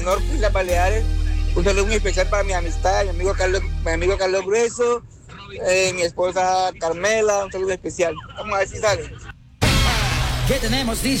menor de las Baleares. Un saludo muy especial para mi amistad, mi amigo Carlos Grueso, mi esposa Carmela, un saludo especial. Vamos a ver si sale. ¿Qué tenemos, DJ?